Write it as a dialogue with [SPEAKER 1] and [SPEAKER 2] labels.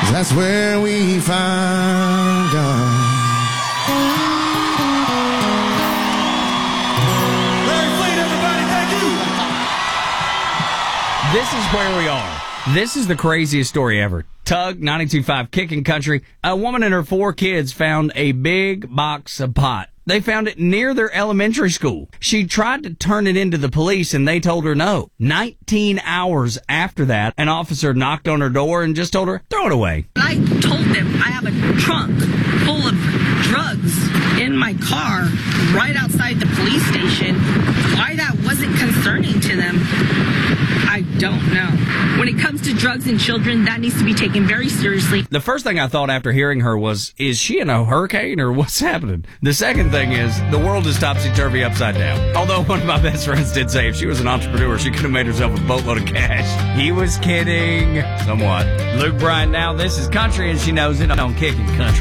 [SPEAKER 1] That's where we find God.
[SPEAKER 2] Larry Fleet, everybody, thank you.
[SPEAKER 3] This is where we are. This is the craziest story ever. Tug, 92.5 Kicking Country. A woman and her 4 kids found a big box of pot. They found it near their elementary school. She tried to turn it into the police, and they told her no. 19 hours after that, an officer knocked on her door and just told her, throw it away.
[SPEAKER 4] I told them I have a trunk full of drugs in my car right outside the police station. Why that wasn't concerning to them, I don't know. When it comes to drugs and children, that needs to be taken very seriously.
[SPEAKER 3] The first thing I thought after hearing her was, is she in a hurricane or what's happening? The second thing is, the world is topsy-turvy upside down. Although one of my best friends did say if she was an entrepreneur, she could have made herself a boatload of cash. He was kidding. Somewhat. Luke Bryan now. This is Country, and she knows it on Kicking Country.